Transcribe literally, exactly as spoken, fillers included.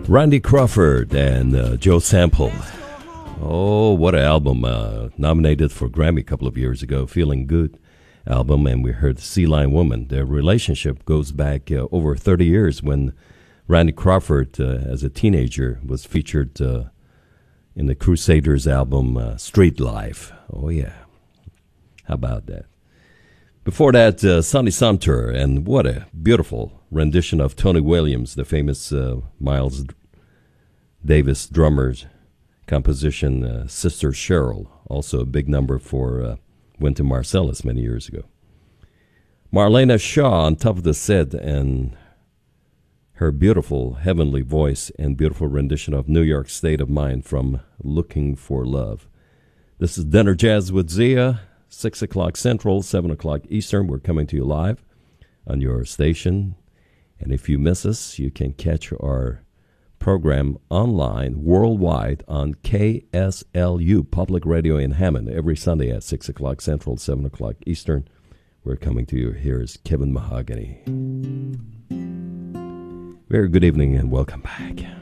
Randy Crawford and uh, Joe Sample. Oh, what an album. Uh, nominated for Grammy a couple of years ago. Feeling Good album. And we heard Sea Lion Woman. Their relationship goes back uh, over thirty years when Randy Crawford, uh, as a teenager, was featured uh, in the Crusaders album uh, Street Life. Oh, yeah. How about that? Before that, uh, Sonny Sumter, and what a beautiful rendition of Tony Williams, the famous uh, Miles Davis drummer's composition, uh, Sister Cheryl, also a big number for uh, Wynton Marsalis many years ago. Marlena Shaw on top of the set, and her beautiful heavenly voice and beautiful rendition of New York State of Mind from Looking for Love. This is Dinner Jazz with Zia. Six o'clock Central, seven o'clock Eastern. We're coming to you live on your station. And if you miss us, you can catch our program online worldwide on K S L U, Public Radio in Hammond, every Sunday at six o'clock Central, seven o'clock Eastern. We're coming to you. Here's Kevin Mahogany. Very good evening and welcome back.